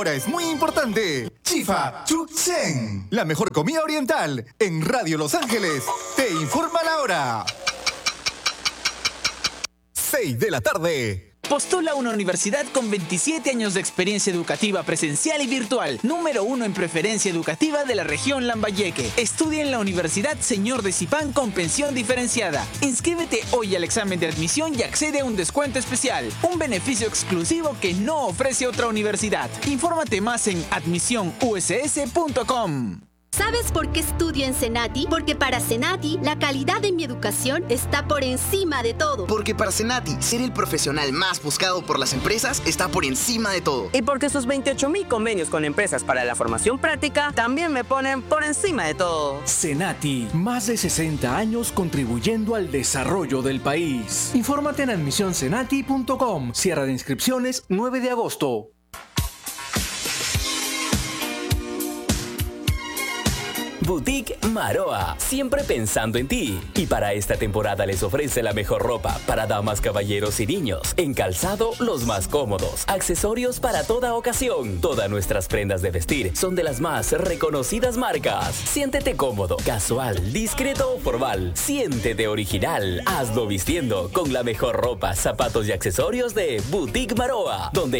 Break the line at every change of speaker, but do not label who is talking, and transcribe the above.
Ahora es muy importante. Chifa Chuchen, la mejor comida oriental en Radio Los Ángeles. Te informa la hora. 6 de la tarde.
Postula a una universidad con 27 años de experiencia educativa presencial y virtual, número 1 en preferencia educativa de la región Lambayeque. Estudia en la Universidad Señor de Zipán con pensión diferenciada. Inscríbete hoy al examen de admisión y accede a un descuento especial, un beneficio exclusivo que no ofrece otra universidad. Infórmate más en admisionuss.com.
¿Sabes por qué estudio en Senati? Porque para Senati, la calidad de mi educación está por encima de todo.
Porque para Senati, ser el profesional más buscado por las empresas está por encima de todo.
Y porque sus 28,000 convenios con empresas para la formación práctica también me ponen por encima de todo.
Senati, más de 60 años contribuyendo al desarrollo del país. Infórmate en admisionsenati.com. Cierre de inscripciones 9 de agosto.
Boutique Maroa, siempre pensando en ti. Y para esta temporada les ofrece la mejor ropa para damas, caballeros y niños. En calzado, los más cómodos. Accesorios para toda ocasión. Todas nuestras prendas de vestir son de las más reconocidas marcas. Siéntete cómodo, casual, discreto o formal. Siéntete original. Hazlo vistiendo con la mejor ropa, zapatos y accesorios de Boutique Maroa, donde